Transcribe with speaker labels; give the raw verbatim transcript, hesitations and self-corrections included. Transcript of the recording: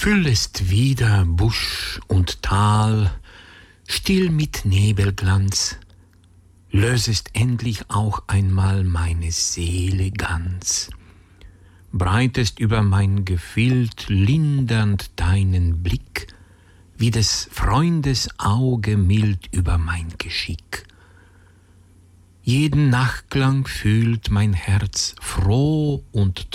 Speaker 1: Füllest wieder Busch und Tal, still mit Nebelglanz, lösest endlich auch einmal meine Seele ganz, breitest über mein Gefild lindernd deinen Blick, wie des Freundes Auge mild über mein Geschick. Jeden Nachklang fühlt mein Herz froh und